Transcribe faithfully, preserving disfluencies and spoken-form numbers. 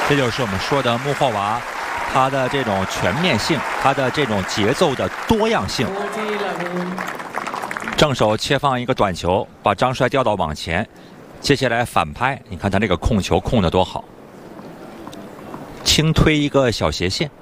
这就是我们说的穆霍娃，他的这种全面性，他的这种节奏的多样性。正手切放一个短球，把张帅调到网前，接下来反拍，你看他这个控球控得多好，轻推一个小斜线。